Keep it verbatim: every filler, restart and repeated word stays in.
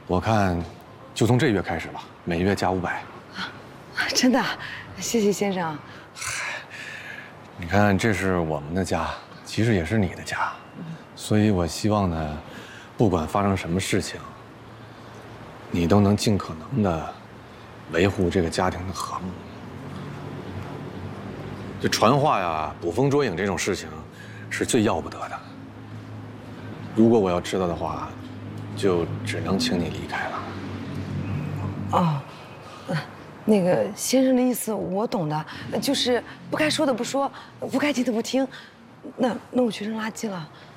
我看，就从这月开始吧，每月加五百。 啊，真的，谢谢先生。 嗨，你看，这是我们的家，其实也是你的家，所以我希望呢，不管发生什么事情，你都能尽可能的维护这个家庭的和睦。这传话呀、捕风捉影这种事情，是最要不得的。如果我要知道的话，就只能请你离开了。 哦，那个先生的意思我懂的，就是不该说的不说，不该听的不听。那那我去扔垃圾了。